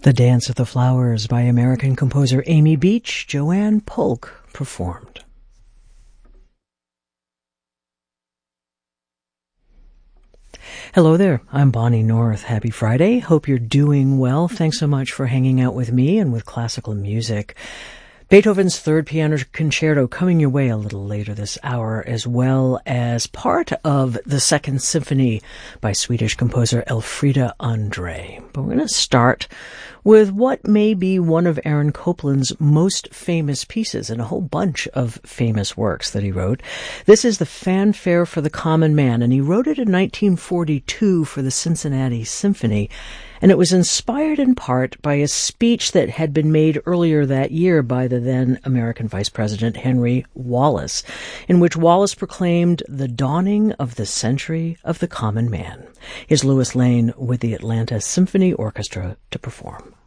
The Dance of the Flowers by American composer Amy Beach, Joanne Polk performed. Hello there, I'm Bonnie North. Happy Friday. Hope you're doing well. Thanks so much for hanging out with me and with classical music. Beethoven's Third Piano Concerto coming your way a little later this hour, as well as part of the Second Symphony by Swedish composer Elfrida Andre. But we're going to start with what may be one of Aaron Copland's most famous pieces and a whole bunch of famous works that he wrote. This is the Fanfare for the Common Man, and he wrote it in 1942 for the Cincinnati Symphony. And it was inspired in part by a speech that had been made earlier that year by the then American Vice President Henry Wallace, in which Wallace proclaimed the dawning of the century of the common man. Here's Louis Lane with the Atlanta Symphony Orchestra to perform.